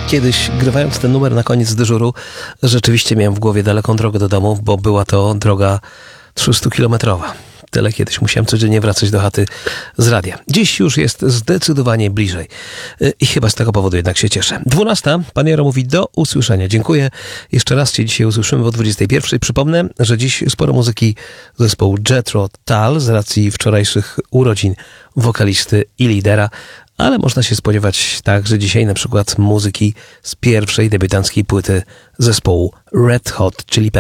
Kiedyś, grywając ten numer na koniec dyżuru, rzeczywiście miałem w głowie daleką drogę do domu, bo była to droga 300-kilometrowa. Tyle kiedyś musiałem codziennie wracać do chaty z radia. Dziś już jest zdecydowanie bliżej. I chyba z tego powodu jednak się cieszę. 12. Pan Jaro mówi do usłyszenia. Dziękuję. Jeszcze raz Cię dzisiaj usłyszymy o 21. Przypomnę, że dziś sporo muzyki zespołu Jethro Tull z racji wczorajszych urodzin wokalisty i lidera. Ale można się spodziewać także dzisiaj na przykład muzyki z pierwszej debiutanckiej płyty zespołu Red Hot Chili Peppers.